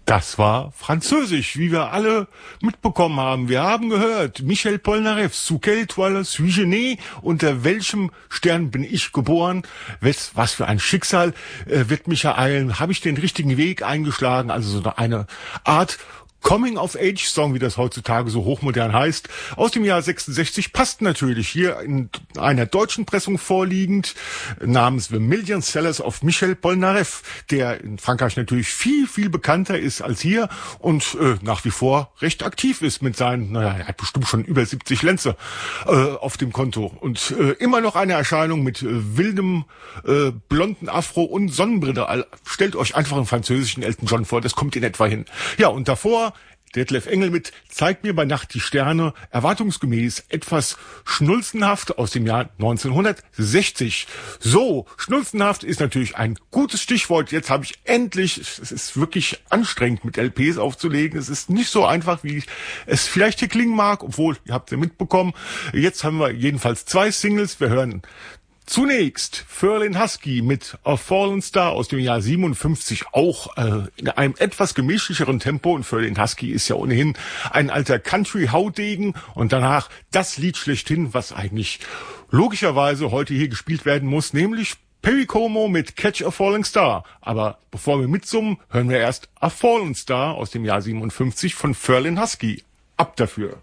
Das war Französisch, wie wir alle mitbekommen haben. Wir haben gehört, Michel Polnareff, sous quelle étoile suis-je né? Unter welchem Stern bin ich geboren? Was für ein Schicksal wird mich ereilen? Habe ich den richtigen Weg eingeschlagen? Also so eine Art Coming-of-Age-Song, wie das heutzutage so hochmodern heißt, aus dem Jahr 66, passt natürlich hier in einer deutschen Pressung vorliegend, namens The Million Sellers of Michel Polnareff, der in Frankreich natürlich viel, viel bekannter ist als hier und nach wie vor recht aktiv ist mit seinen, er hat bestimmt schon über 70 Lenze auf dem Konto und immer noch eine Erscheinung mit wildem, blonden Afro und Sonnenbrille. Stellt euch einfach einen französischen Elton John vor, das kommt in etwa hin. Ja, und davor Detlef Engel mit Zeig mir bei Nacht die Sterne, erwartungsgemäß etwas schnulzenhaft aus dem Jahr 1960. So, schnulzenhaft ist natürlich ein gutes Stichwort. Jetzt habe ich endlich, es ist wirklich anstrengend mit LPs aufzulegen. Es ist nicht so einfach, wie es vielleicht hier klingen mag, obwohl, ihr habt es ja mitbekommen. Jetzt haben wir jedenfalls 2 Singles. Wir hören zunächst Ferlin Husky mit A Fallen Star aus dem Jahr 57, auch in einem etwas gemächlicheren Tempo. Und Ferlin Husky ist ja ohnehin ein alter Country-Haudegen. Und danach das Lied schlechthin, was eigentlich logischerweise heute hier gespielt werden muss, nämlich Perry Como mit Catch a Falling Star. Aber bevor wir mitsummen, hören wir erst A Fallen Star aus dem Jahr 57 von Ferlin Husky. Ab dafür.